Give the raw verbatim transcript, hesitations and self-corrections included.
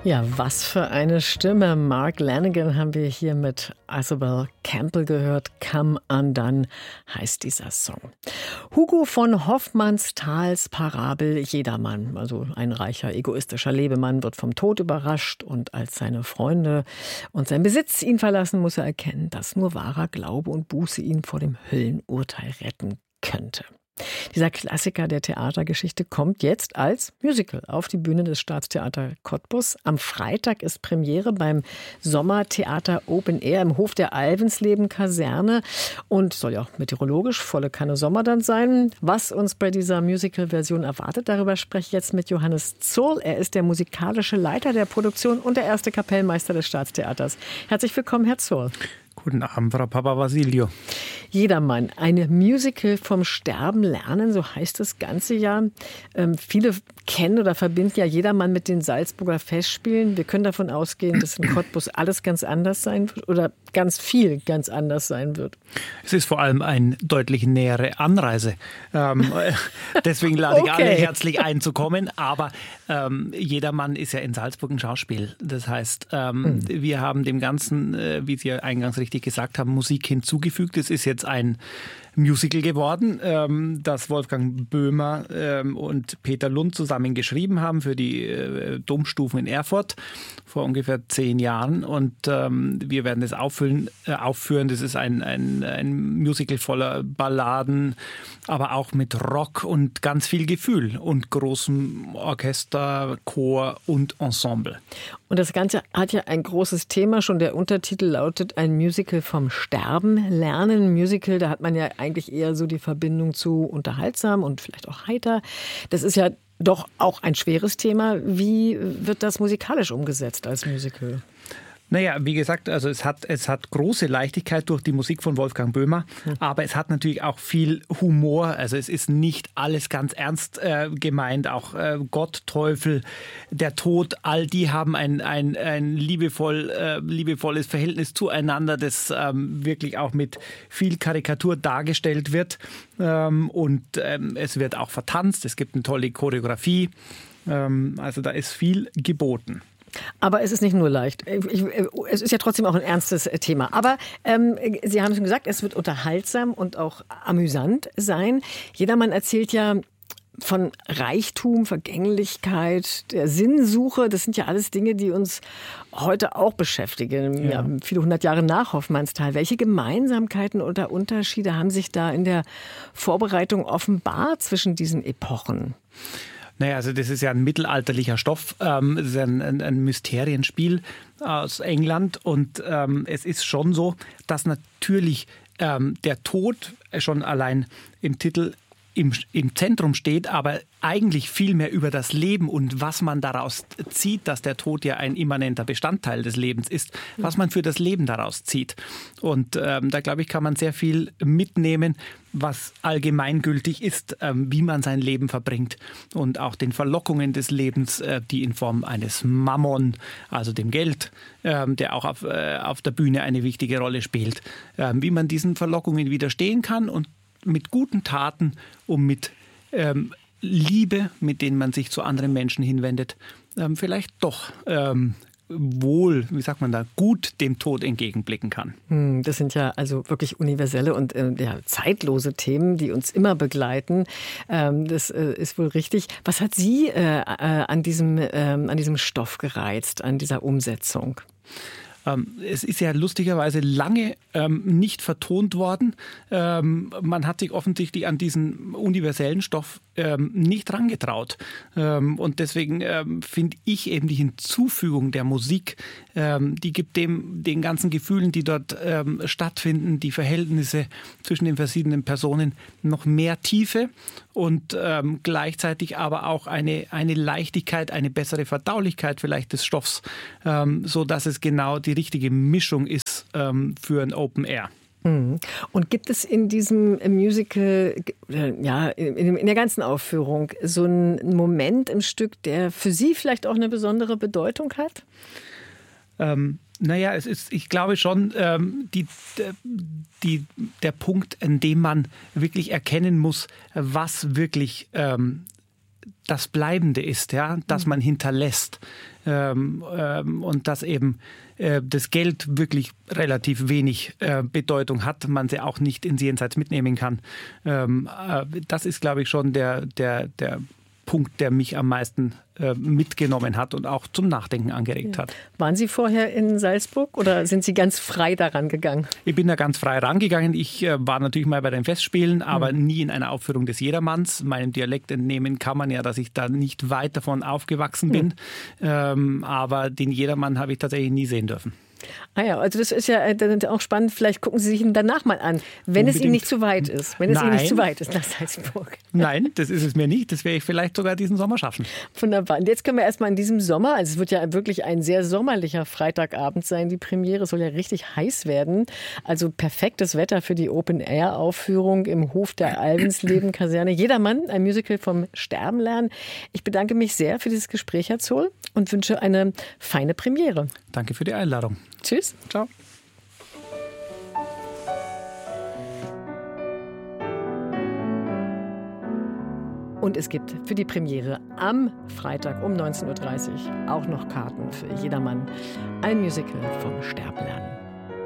Ja, was für eine Stimme. Mark Lanegan haben wir hier mit Isabel Campbell gehört. Come Undone heißt dieser Song. Hugo von Hofmannsthals Parabel Jedermann, also ein reicher, egoistischer Lebemann, wird vom Tod überrascht und als seine Freunde und sein Besitz ihn verlassen, muss er erkennen, dass nur wahrer Glaube und Buße ihn vor dem Höllenurteil retten könnte. Dieser Klassiker der Theatergeschichte kommt jetzt als Musical auf die Bühne des Staatstheater Cottbus. Am Freitag ist Premiere beim Sommertheater Open Air im Hof der Alvensleben-Kaserne und soll ja auch meteorologisch volle Kanne Sommer dann sein. Was uns bei dieser Musical-Version erwartet, darüber spreche ich jetzt mit Johannes Zurl. Er ist der musikalische Leiter der Produktion und der erste Kapellmeister des Staatstheaters. Herzlich willkommen, Herr Zurl. Guten Abend, Frau Papa-Vasilio. Jedermann, eine Musical vom Sterben lernen, so heißt das ganze Jahr. Ähm, viele kennen oder verbinden ja Jedermann mit den Salzburger Festspielen. Wir können davon ausgehen, dass in Cottbus alles ganz anders sein wird oder ganz viel ganz anders sein wird. Es ist vor allem eine deutlich nähere Anreise. Ähm, deswegen lade ich Okay. alle herzlich ein zu kommen. Aber ähm, Jedermann ist ja in Salzburg ein Schauspiel. Das heißt, ähm, mhm. wir haben dem Ganzen, äh, wie Sie eingangs richtig gesagt haben, Musik hinzugefügt. Es ist jetzt ein Musical geworden, ähm, das Wolfgang Böhmer ähm, und Peter Lund zusammen geschrieben haben für die äh, Domstufen in Erfurt vor ungefähr zehn Jahren. Und ähm, wir werden es auffüllen, äh, aufführen. Das ist ein, ein, ein Musical voller Balladen, aber auch mit Rock und ganz viel Gefühl und großem Orchester, Chor und Ensemble. Und das Ganze hat ja ein großes Thema. Schon der Untertitel lautet ein Musical vom Sterben lernen. Musical, da hat man ja eigentlich eher so die Verbindung zu unterhaltsam und vielleicht auch heiter. Das ist ja doch auch ein schweres Thema. Wie wird das musikalisch umgesetzt als Musical? Naja, wie gesagt, also es hat, es hat große Leichtigkeit durch die Musik von Wolfgang Böhmer, hm. aber es hat natürlich auch viel Humor. Also es ist nicht alles ganz ernst äh, gemeint. Auch äh, Gott, Teufel, der Tod, all die haben ein, ein, ein liebevoll, äh, liebevolles Verhältnis zueinander, das ähm, wirklich auch mit viel Karikatur dargestellt wird. Ähm, und ähm, es wird auch vertanzt, es gibt eine tolle Choreografie. Ähm, also da ist viel geboten. Aber es ist nicht nur leicht. Ich, es ist ja trotzdem auch ein ernstes Thema. Aber ähm, Sie haben schon gesagt, es wird unterhaltsam und auch amüsant sein. Jedermann erzählt ja von Reichtum, Vergänglichkeit, der Sinnsuche. Das sind ja alles Dinge, die uns heute auch beschäftigen. Ja. Ja, viele hundert Jahre nach Hofmannsthal. Welche Gemeinsamkeiten oder Unterschiede haben sich da in der Vorbereitung offenbart zwischen diesen Epochen? Naja, also das ist ja ein mittelalterlicher Stoff, ähm, es ist ein, ein, ein Mysterienspiel aus England und ähm, es ist schon so, dass natürlich ähm, der Tod schon allein im Titel im, im Zentrum steht, aber eigentlich viel mehr über das Leben und was man daraus zieht, dass der Tod ja ein immanenter Bestandteil des Lebens ist, was man für das Leben daraus zieht. Und ähm, da, glaube ich, kann man sehr viel mitnehmen, was allgemeingültig ist, ähm, wie man sein Leben verbringt und auch den Verlockungen des Lebens, äh, die in Form eines Mammon, also dem Geld, ähm, der auch auf, äh, auf der Bühne eine wichtige Rolle spielt, ähm, wie man diesen Verlockungen widerstehen kann und mit guten Taten und mit ähm, Liebe, mit denen man sich zu anderen Menschen hinwendet, ähm, vielleicht doch ähm, wohl, wie sagt man da, gut dem Tod entgegenblicken kann. Das sind ja also wirklich universelle und äh, ja, zeitlose Themen, die uns immer begleiten. Ähm, das äh, ist wohl richtig. Was hat Sie äh, äh, an diesem, äh, an diesem Stoff gereizt, an dieser Umsetzung? Es ist ja lustigerweise lange ähm, nicht vertont worden. Ähm, man hat sich offensichtlich an diesen universellen Stoff ähm, nicht herangetraut. Ähm, und deswegen ähm, finde ich eben die Hinzufügung der Musik, ähm, die gibt dem den ganzen Gefühlen, die dort ähm, stattfinden, die Verhältnisse zwischen den verschiedenen Personen noch mehr Tiefe und ähm, gleichzeitig aber auch eine, eine Leichtigkeit, eine bessere Verdaulichkeit vielleicht des Stoffs, ähm, so dass es genau die richtige Mischung ist ähm, für ein Open Air. Und gibt es in diesem Musical, ja, in, in der ganzen Aufführung, so einen Moment im Stück, der für Sie vielleicht auch eine besondere Bedeutung hat? Ähm, naja, es ist, ich glaube schon, ähm, die, die, der Punkt, an dem man wirklich erkennen muss, was wirklich ähm, das Bleibende ist, ja, das man hinterlässt ähm, ähm, und dass eben äh, das Geld wirklich relativ wenig äh, Bedeutung hat, man sie auch nicht ins Jenseits mitnehmen kann. Ähm, äh, das ist, glaube ich, schon der, der, der Punkt, der mich am meisten äh, mitgenommen hat und auch zum Nachdenken angeregt Ja. hat. Waren Sie vorher in Salzburg oder sind Sie ganz frei daran gegangen? Ich bin da ganz frei rangegangen. Ich äh, war natürlich mal bei den Festspielen, aber mhm. nie in einer Aufführung des Jedermanns. Meinem Dialekt entnehmen kann man ja, dass ich da nicht weit davon aufgewachsen bin. Mhm. Ähm, aber den Jedermann habe ich tatsächlich nie sehen dürfen. Ah ja, also das ist ja auch spannend. Vielleicht gucken Sie sich ihn danach mal an, wenn Unbedingt. es Ihnen nicht zu weit ist. Wenn es Ihnen nicht zu weit ist nach Salzburg. Nein, das ist es mir nicht. Das werde ich vielleicht sogar diesen Sommer schaffen. Wunderbar. Und jetzt können wir erstmal in diesem Sommer, also es wird ja wirklich ein sehr sommerlicher Freitagabend sein. Die Premiere soll ja richtig heiß werden. Also perfektes Wetter für die Open-Air-Aufführung im Hof der Alvensleben-Kaserne. Jedermann, ein Musical vom Sterben lernen. Ich bedanke mich sehr für dieses Gespräch, Herr Zohl, und wünsche eine feine Premiere. Danke für die Einladung. Tschüss. Ciao. Und es gibt für die Premiere am Freitag um neunzehn Uhr dreißig auch noch Karten für Jedermann. Ein Musical vom Sterben lernen.